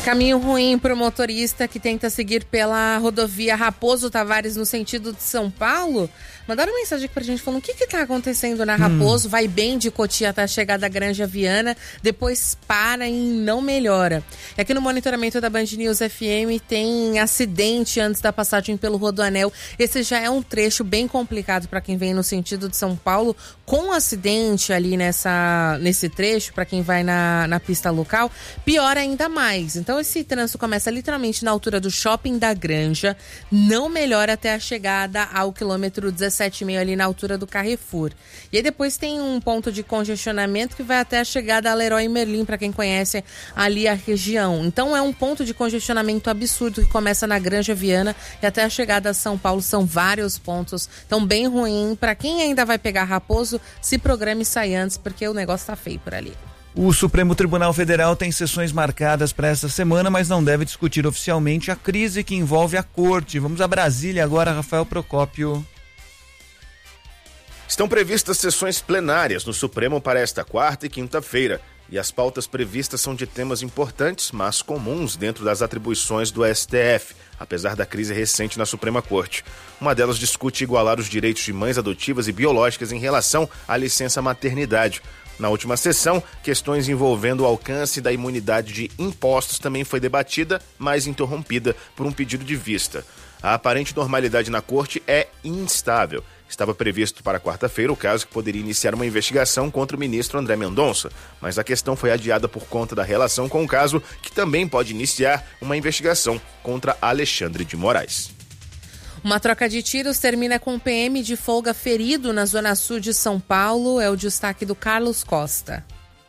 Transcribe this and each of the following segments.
Caminho ruim para o motorista que tenta seguir pela rodovia Raposo Tavares no sentido de São Paulo. Mandaram mensagem aqui pra gente falando o que está acontecendo na Raposo. Vai bem de Cotia até a chegada à Granja Viana, depois para e não melhora. E aqui no monitoramento da Band News FM tem acidente antes da passagem pelo Rodoanel. Esse já é um trecho bem complicado para quem vem no sentido de São Paulo, com acidente ali nesse trecho, para quem vai na pista local, pior ainda mais. Então esse trânsito começa literalmente na altura do Shopping da Granja, não melhora até a chegada ao quilômetro 17,5 ali na altura do Carrefour. E aí depois tem um ponto de congestionamento que vai até a chegada a Leroy Merlin, para quem conhece ali a região. Então é um ponto de congestionamento absurdo que começa na Granja Viana e até a chegada a São Paulo. São vários pontos, então bem ruim. Para quem ainda vai pegar Raposo, se programe e sai antes, porque o negócio tá feio por ali. O Supremo Tribunal Federal tem sessões marcadas para essa semana, mas não deve discutir oficialmente a crise que envolve a corte. Vamos a Brasília agora, Rafael Procópio. Estão previstas sessões plenárias no Supremo para esta quarta e quinta-feira, e as pautas previstas são de temas importantes, mas comuns dentro das atribuições do STF, apesar da crise recente na Suprema Corte. Uma delas discute igualar os direitos de mães adotivas e biológicas em relação à licença maternidade. Na última sessão, questões envolvendo o alcance da imunidade de impostos também foi debatida, mas interrompida por um pedido de vista. A aparente normalidade na corte é instável. Estava previsto para quarta-feira o caso que poderia iniciar uma investigação contra o ministro André Mendonça, mas a questão foi adiada por conta da relação com o caso, que também pode iniciar uma investigação contra Alexandre de Moraes. Uma troca de tiros termina com um PM de folga ferido na zona sul de São Paulo. É o destaque do Carlos Costa.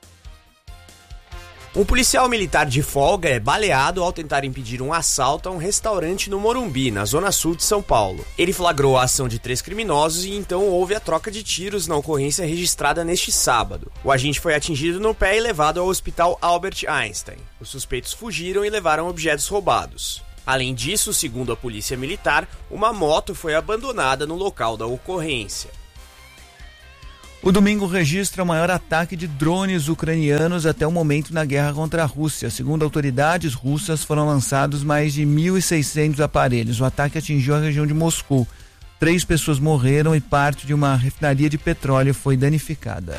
Um policial militar de folga é baleado ao tentar impedir um assalto a um restaurante no Morumbi, na zona sul de São Paulo. Ele flagrou a ação de 3 criminosos e então houve a troca de tiros na ocorrência registrada neste sábado. O agente foi atingido no pé e levado ao hospital Albert Einstein. Os suspeitos fugiram e levaram objetos roubados. Além disso, segundo a polícia militar, uma moto foi abandonada no local da ocorrência. O domingo registra o maior ataque de drones ucranianos até o momento na guerra contra a Rússia. Segundo autoridades russas, foram lançados mais de 1.600 aparelhos. O ataque atingiu a região de Moscou. 3 pessoas morreram e parte de uma refinaria de petróleo foi danificada.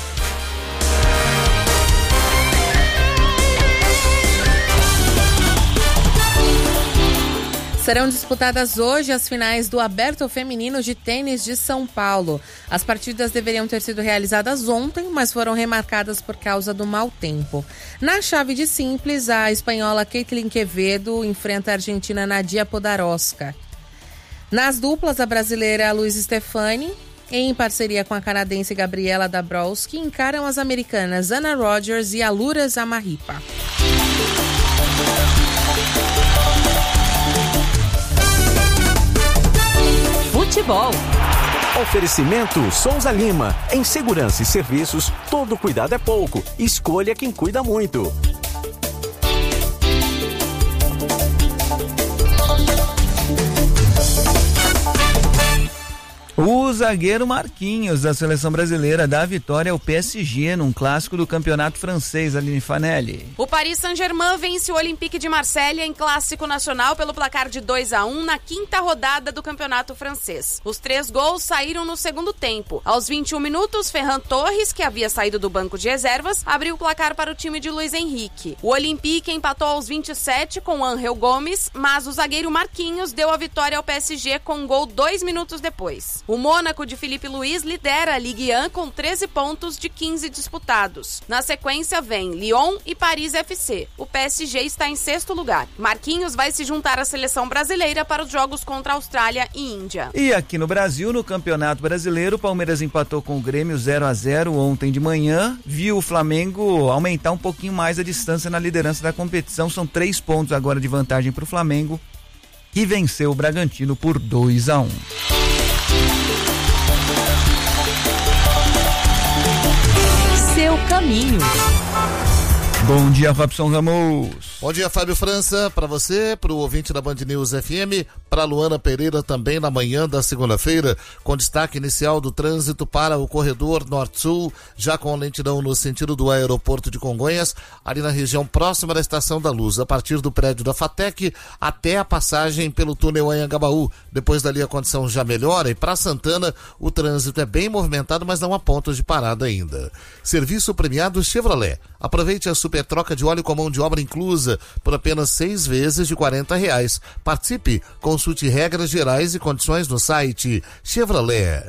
Serão disputadas hoje as finais do Aberto Feminino de Tênis de São Paulo. As partidas deveriam ter sido realizadas ontem, mas foram remarcadas por causa do mau tempo. Na chave de simples, a espanhola Caitlin Quevedo enfrenta a argentina Nadia Podoroska. Nas duplas, a brasileira Luiz Stefani, em parceria com a canadense Gabriela Dabrowski, encaram as americanas Anna Rogers e Alura Zamarripa. Futebol. Oferecimento Souza Lima. Em segurança e serviços, todo cuidado é pouco. Escolha quem cuida muito. O zagueiro Marquinhos, da seleção brasileira, dá a vitória ao PSG num clássico do campeonato francês, Aline Fanelli. O Paris Saint-Germain vence o Olympique de Marseille em clássico nacional pelo placar de 2-1 na 5ª rodada do campeonato francês. Os 3 gols saíram no segundo tempo. Aos 21 minutos, Ferran Torres, que havia saído do banco de reservas, abriu o placar para o time de Luiz Henrique. O Olympique empatou aos 27 com Ángel Gomes, mas o zagueiro Marquinhos deu a vitória ao PSG com um gol 2 minutos depois. O Mônaco de Felipe Luiz lidera a Ligue 1 com 13 pontos de 15 disputados. Na sequência vem Lyon e Paris FC. O PSG está em 6º lugar. Marquinhos vai se juntar à seleção brasileira para os jogos contra a Austrália e Índia. E aqui no Brasil, no Campeonato Brasileiro, o Palmeiras empatou com o Grêmio 0-0 ontem de manhã. Viu o Flamengo aumentar um pouquinho mais a distância na liderança da competição. São 3 pontos agora de vantagem para o Flamengo, que venceu o Bragantino por 2-1. Seu caminho. Bom dia, Robson Ramos. Bom dia, Fábio França, para você, para o ouvinte da Band News FM, para Luana Pereira também na manhã da segunda-feira, com destaque inicial do trânsito para o corredor Norte-Sul, já com lentidão no sentido do aeroporto de Congonhas, ali na região próxima da Estação da Luz, a partir do prédio da FATEC até a passagem pelo túnel Anhangabaú. Depois dali a condição já melhora e para Santana o trânsito é bem movimentado, mas não há pontos de parada ainda. Serviço premiado Chevrolet. Aproveite a super troca de óleo com mão de obra inclusa por apenas 6 vezes de R$40. Participe, consulte regras gerais e condições no site Chevrolet.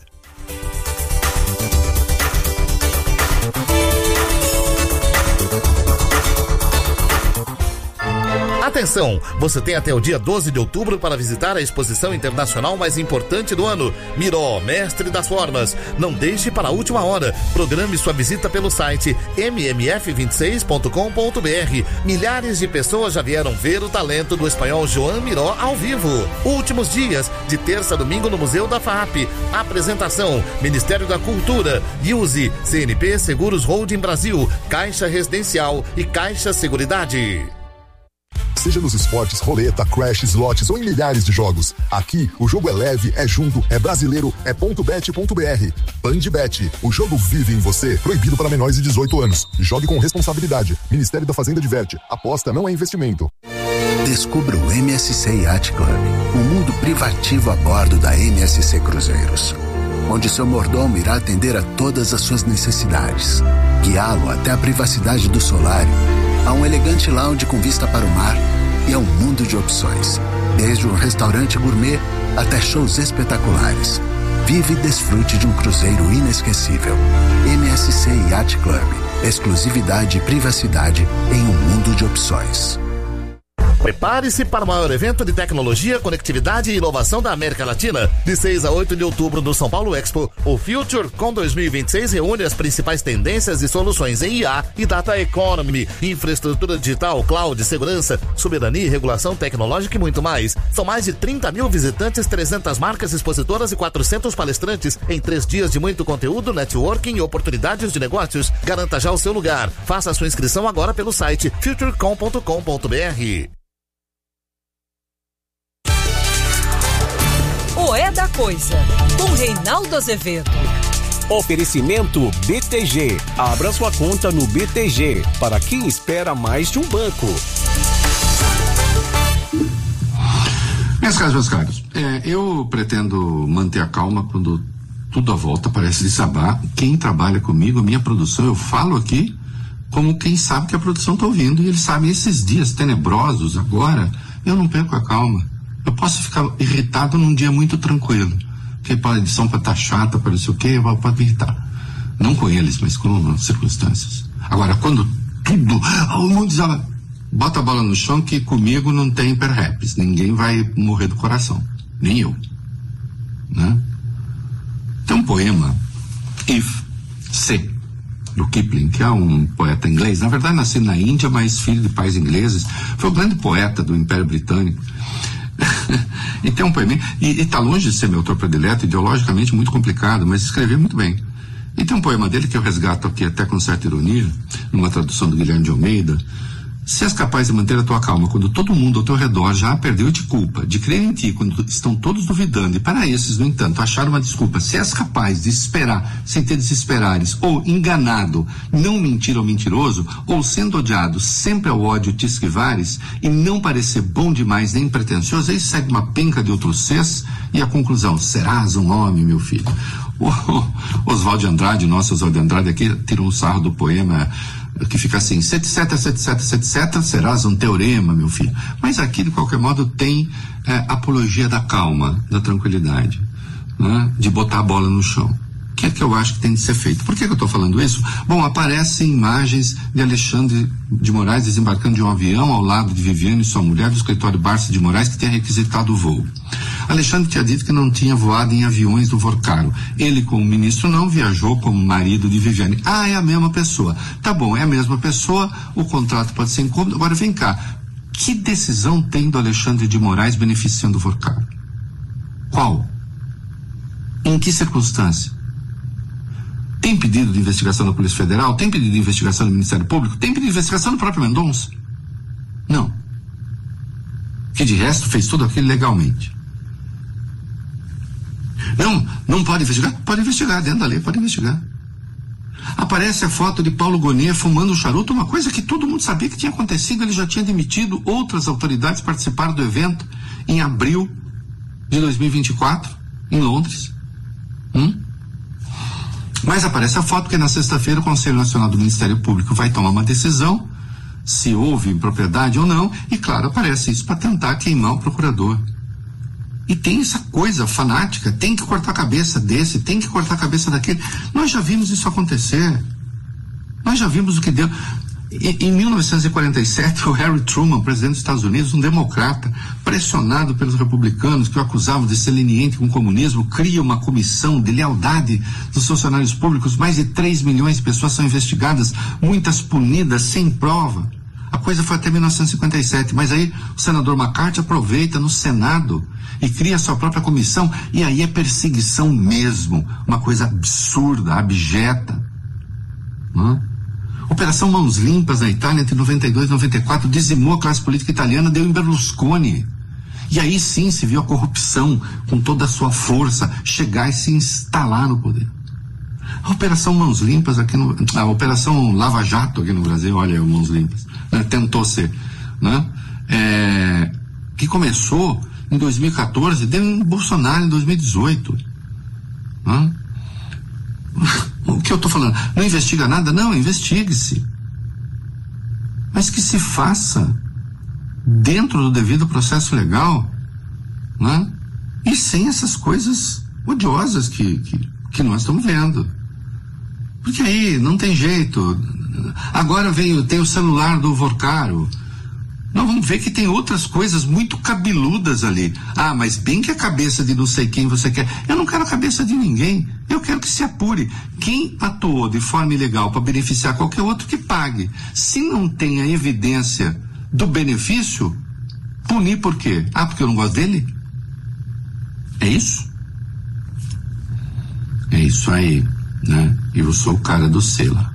Atenção, você tem até o dia 12 de outubro para visitar a exposição internacional mais importante do ano, Miró, Mestre das Formas. Não deixe para a última hora. Programe sua visita pelo site mmf26.com.br. Milhares de pessoas já vieram ver o talento do espanhol Joan Miró ao vivo. Últimos dias, de terça a domingo no Museu da FAP. Apresentação, Ministério da Cultura, Use, CNP Seguros Holding Brasil, Caixa Residencial e Caixa Seguridade. Seja nos esportes, roleta, crash, slots ou em milhares de jogos. Aqui, o jogo é leve, é junto, é brasileiro, é .bet.br. Bandbet, o jogo vive em você. Proibido para menores de 18 anos. Jogue com responsabilidade. Ministério da Fazenda diverte. Aposta não é investimento. Descubra o MSC Yacht Club, um mundo privativo a bordo da MSC Cruzeiros, onde seu mordomo irá atender a todas as suas necessidades, guiá-lo até a privacidade do solário, a um elegante lounge com vista para o mar e a um mundo de opções, desde um restaurante gourmet até shows espetaculares. Vive e desfrute de um cruzeiro inesquecível. MSC Yacht Club, exclusividade e privacidade em um mundo de opções. Prepare-se para o maior evento de tecnologia, conectividade e inovação da América Latina. De 6 a 8 de outubro no São Paulo Expo, o FutureCon 2026 reúne as principais tendências e soluções em IA e Data Economy, infraestrutura digital, cloud, segurança, soberania e regulação tecnológica e muito mais. São mais de 30 mil visitantes, 300 marcas expositoras e 400 palestrantes em 3 dias de muito conteúdo, networking e oportunidades de negócios. Garanta já o seu lugar. Faça a sua inscrição agora pelo site futurecon.com.br. O É da Coisa, com Reinaldo Azevedo. Oferecimento BTG. Abra sua conta no BTG, para quem espera mais de um banco. Minhas caras, meus caros, eu pretendo manter a calma quando tudo à volta parece desabar. Quem trabalha comigo, a minha produção, eu falo aqui como quem sabe que a produção está ouvindo, e eles sabem, esses dias tenebrosos agora, eu não perco a calma. Eu posso ficar irritado num dia muito tranquilo, porque a edição pode estar chata, para não sei o quê, pode me irritar. Não com eles, mas com as circunstâncias. Agora, quando tudo, o mundo desaba, bota a bola no chão que comigo não tem hiperherpes, ninguém vai morrer do coração, nem eu, né? Tem um poema, If, Se, do Kipling, que é um poeta inglês, na verdade nascido na Índia, mas filho de pais ingleses, foi o grande poeta do Império Britânico. E tem um poema, e está longe de ser meu autor predileto, ideologicamente muito complicado, mas escreveu muito bem. E tem um poema dele que eu resgato aqui até com certa ironia, numa tradução do Guilherme de Almeida. Se és capaz de manter a tua calma quando todo mundo ao teu redor já perdeu-te culpa, de crer em ti quando estão todos duvidando, e para esses, no entanto, achar uma desculpa, se és capaz de esperar sem te desesperares, ou enganado, não mentir ao mentiroso, ou sendo odiado, sempre ao ódio te esquivares, e não parecer bom demais nem pretensioso, aí segue uma penca de outros sês, e a conclusão, serás um homem, meu filho. O Oswald de Andrade, nosso Oswald de Andrade aqui, tirou um sarro do poema que fica assim, etc, serás um teorema, meu filho. Mas aqui, de qualquer modo, tem apologia da calma, da tranquilidade, né? De botar a bola no chão. Que é que eu acho que tem de ser feito. Por que eu estou falando isso? Bom, aparecem imagens de Alexandre de Moraes desembarcando de um avião ao lado de Viviane e sua mulher do escritório Barça de Moraes, que tinha requisitado o voo. Alexandre tinha dito que não tinha voado em aviões do Vorcaro. Ele, como ministro, não viajou como marido de Viviane. Ah, é a mesma pessoa. Tá bom, é a mesma pessoa, o contrato pode ser incômodo. Agora vem cá, que decisão tem do Alexandre de Moraes beneficiando o Vorcaro? Qual? Em que circunstância? Tem pedido de investigação da Polícia Federal? Tem pedido de investigação do Ministério Público? Tem pedido de investigação do próprio Mendonça? Não. Que de resto fez tudo aquilo legalmente. Não pode investigar? Pode investigar, dentro da lei pode investigar. Aparece a foto de Paulo Gonet fumando um charuto, uma coisa que todo mundo sabia que tinha acontecido, ele já tinha demitido, outras autoridades participaram do evento em abril de 2024, em Londres. Mas aparece a foto porque na sexta-feira o Conselho Nacional do Ministério Público vai tomar uma decisão se houve impropriedade ou não, e claro, aparece isso para tentar queimar o procurador. E tem essa coisa fanática, tem que cortar a cabeça desse, tem que cortar a cabeça daquele. Nós já vimos isso acontecer. Nós já vimos o que deu. Em 1947, o Harry Truman, presidente dos Estados Unidos, um democrata, pressionado pelos republicanos que o acusavam de ser leniente com o comunismo, cria uma comissão de lealdade dos funcionários públicos. Mais de 3 milhões de pessoas são investigadas, muitas punidas, sem prova. A coisa foi até 1957, mas aí o senador McCarthy aproveita no Senado e cria a sua própria comissão, e aí é perseguição mesmo, uma coisa absurda, abjeta. Operação Mãos Limpas na Itália entre 92 e 94 dizimou a classe política italiana, deu em Berlusconi. E aí sim se viu a corrupção com toda a sua força chegar e se instalar no poder. A Operação Mãos Limpas a Operação Lava Jato aqui no Brasil, olha o Mãos Limpas, né? Tentou ser, né? Que começou em 2014, deu em Bolsonaro em 2018. Né? O que eu estou falando? Não investiga nada? Não, investigue-se. Mas que se faça dentro do devido processo legal, né? E sem essas coisas odiosas que nós estamos vendo. Porque aí não tem jeito. Agora tem o celular do Vorcaro. Nós vamos ver que tem outras coisas muito cabeludas ali. Mas bem que a cabeça de não sei quem você quer. Eu não quero a cabeça de ninguém. Eu quero que se apure. Quem atuou de forma ilegal para beneficiar qualquer outro, que pague. Se não tem a evidência do benefício, punir por quê? Porque eu não gosto dele? É isso? É isso aí, né? Eu sou o cara do selo.